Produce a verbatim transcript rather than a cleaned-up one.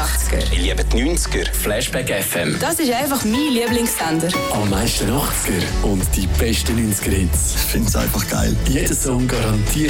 achtziger. Ich liebe die neunziger. Flashback F M. Das ist einfach mein Lieblingssender. Am meisten achtziger und die besten neunziger Hits. Ich finde es einfach geil. Jeder Song garantiert